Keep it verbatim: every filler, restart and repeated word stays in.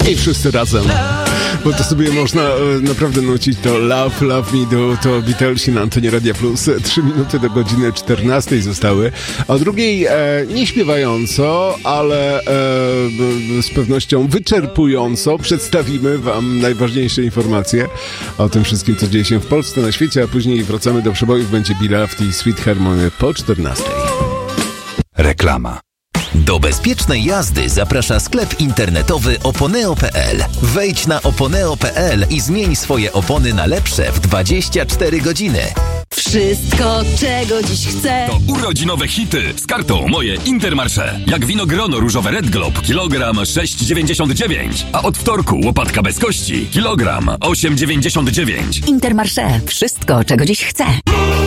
I wszyscy razem, bo to sobie można e, naprawdę nucić to Love, Love Me Do, to Beatlesi na antenie Radia Plus. Trzy minuty do godziny czternastej zostały. O drugiej e, nie śpiewająco, ale e, z pewnością wyczerpująco przedstawimy wam najważniejsze informacje o tym wszystkim, co dzieje się w Polsce, na świecie, a później wracamy do przebojów. Będzie Beloved i Sweet Harmony po czternastej. Reklama. Do bezpiecznej jazdy zaprasza sklep internetowy oponeo kropka pe el. Wejdź na oponeo kropka pe el i zmień swoje opony na lepsze w dwadzieścia cztery godziny. Wszystko, czego dziś chcę. To urodzinowe hity z kartą Moje Intermarché. Jak winogrono różowe Red Globe, kilogram sześć dziewięćdziesiąt dziewięć, a od wtorku łopatka bez kości, kilogram osiem dziewięćdziesiąt dziewięć. Intermarché. Wszystko, czego dziś chcę.